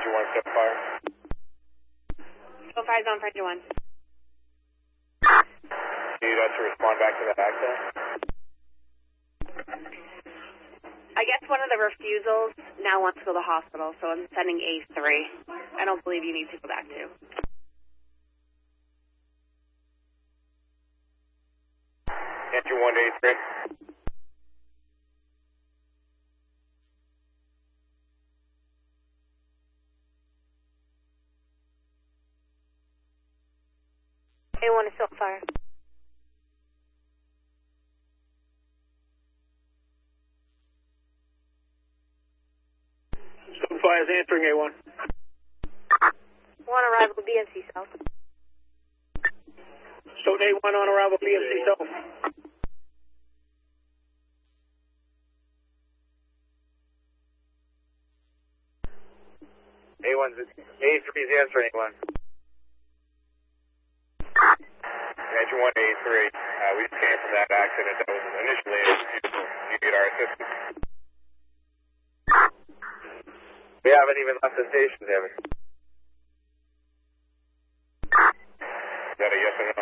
Engine 1, step fire. So 5's on for Engine 1. Need us to respond back to that accident? I guess one of the refusals now wants to go to the hospital, so I'm sending A3. I don't believe you need to go back to. Engine 1 to A3. A1 is still fire. Stone Fire is answering A1. 1 arrival BMC South. Stone A1 on arrival BMC South. A3 is answering A1. Engine 1 to A3. We just came from that accident that was initially a refusal. You need our assistance. We haven't even left the station, David. Is that a yes or no?